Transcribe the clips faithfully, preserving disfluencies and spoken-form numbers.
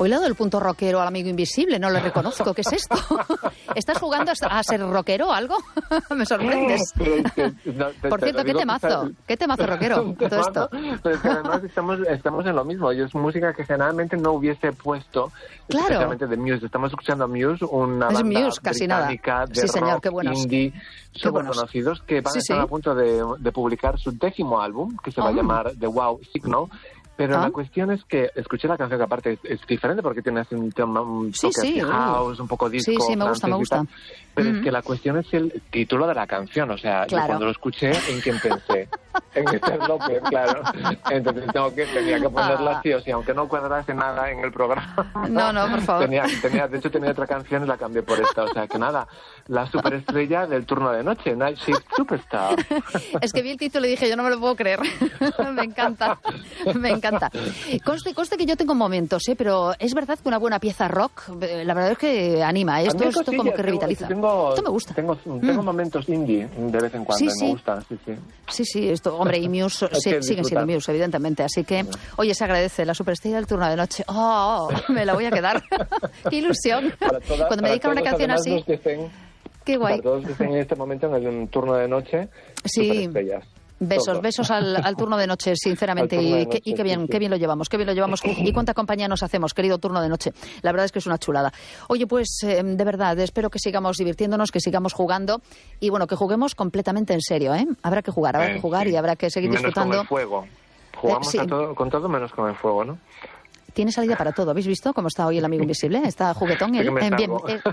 Hoy le doy el punto rockero al amigo invisible, no le reconozco. ¿Qué es esto? ¿Estás jugando a ser rockero o algo? Me sorprendes. No, te, Por te cierto, ¿qué temazo? que... ¿Qué temazo rockero? Todo esto. Pero es que además estamos, estamos en lo mismo. Y es música que generalmente no hubiese puesto, claro. especialmente de Muse. Estamos escuchando a Muse, una es banda Muse, casi británica nada. de sí, rock señor, qué buenos. indie, súper conocidos, que van sí, a estar sí. a punto de, de publicar su décimo álbum, que se va oh. a llamar The Wow Signal. Pero ¿Ah? la cuestión es que escuché la canción, que aparte es, es diferente porque tiene un, tema, un sí, toque sí, house, un poco disco. Sí, sí, me gusta, me gusta. Pero mm. es que la cuestión es el título de la canción. O sea, claro. yo cuando lo escuché, ¿en quién pensé? En Esther López, claro. Entonces tengo que, tenía que ponerla así, o sea, aunque no cuadrase nada en el programa. No, no, por favor. Tenía, tenía, de hecho, tenía otra canción y la cambié por esta. O sea, que nada, la superestrella del turno de noche, Night Shift Superstar. Es que vi el título y dije, yo no me lo puedo creer. Me encanta, me encanta. Conste, conste que yo tengo momentos, ¿eh? Pero es verdad que una buena pieza rock, la verdad es que anima. Esto, esto cosillas, como que revitaliza. Tengo, esto me gusta. Tengo, tengo mm. momentos indie de vez en cuando, sí, y sí. me gustan, sí, sí. Sí, sí, esto, hombre, y Muse sí, siguen siendo Muse, evidentemente. Así que, oye, se agradece la superestrella del turno de noche. ¡Oh! Me la voy a quedar. ¡Qué ilusión! Todas, cuando me dedican una canción así. Estén, ¡Qué guay! Para todos que estén en este momento en el turno de noche, sí. superestrellas. Besos, Todos. besos al, al turno de noche, sinceramente, de y, noche, que, y qué bien, sí, sí. qué bien lo llevamos, qué bien lo llevamos y cuánta compañía nos hacemos, querido turno de noche. La verdad es que es una chulada. Oye, pues eh, de verdad, espero que sigamos divirtiéndonos, que sigamos jugando y bueno, que juguemos completamente en serio, ¿eh? Habrá que jugar, habrá eh, que jugar sí. y habrá que seguir menos disfrutando. Con el fuego. Jugamos eh, sí. a todo, con todo menos con el fuego, ¿no? Tiene salida para todo. ¿Habéis visto cómo está hoy el amigo invisible? Está juguetón. Sí él, eh, bien. Eh.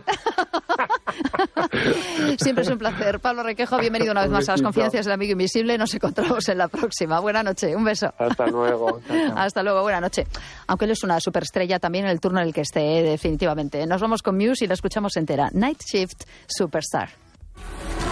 Siempre es un placer. Pablo Requejo, bienvenido una vez más a las confidencias del amigo invisible. Nos encontramos en la próxima. Buenas noches. Un beso. Hasta luego. Hasta luego. Buenas noches. Aunque él es una superestrella también en el turno en el que esté, definitivamente. Nos vamos con Muse y la escuchamos entera. Night Shift Superstar.